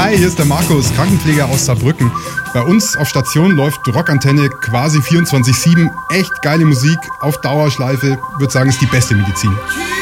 Hi, hier ist der Markus, Krankenpfleger aus Saarbrücken. Bei uns auf Station läuft Rockantenne quasi 24/7. Echt geile Musik auf Dauerschleife. Würde sagen, ist die beste Medizin.